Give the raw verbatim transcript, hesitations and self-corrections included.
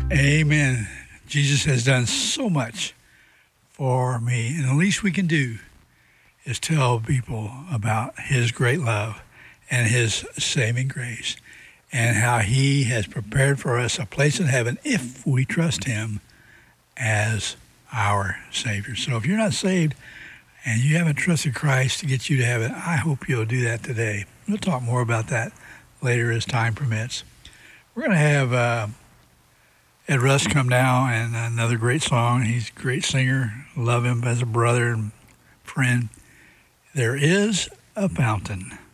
Amen. Jesus has done so much for me, and the least we can do is tell people about his great love and his saving grace and how he has prepared for us a place in heaven if we trust him as our Savior. So if you're not saved and you haven't trusted Christ to get you to heaven, I hope you'll do that today. We'll talk more about that later as time permits. We're going to have uh, Ed Russ come down and another great song. He's a great singer. Love him as a brother and friend. There is a fountain.